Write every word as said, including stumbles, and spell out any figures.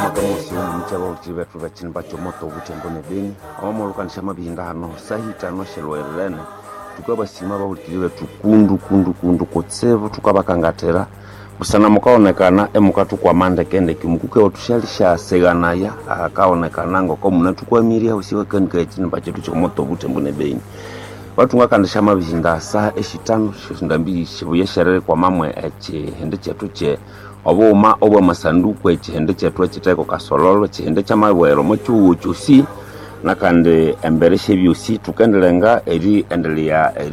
Magamosi umchaba uchive tuve chinba chomoto ubutembo nebeni awamo lukanisha mabinda hano sahita no shelwerene tukaba sima bawuliwe tukundu kundu kundu kotsevo tukabakangatera busana mukaonekana emukatu kwa mande kende kimukuke otushalisha seganaya akaonekana ngo ko munatu kwa miria usiwe kanka chinba chetu chomoto ubutembo nebeni watu ngakandisha mabinda sa eshitano shindambiri shibuye sherere kwa mamwe eche hende chetu che oboma obwa masanduku ekihende kyetwa kiteko kasololo kihende kyamabwero mochuo chusi nakande embere shebyosi tukendelenga eri endelea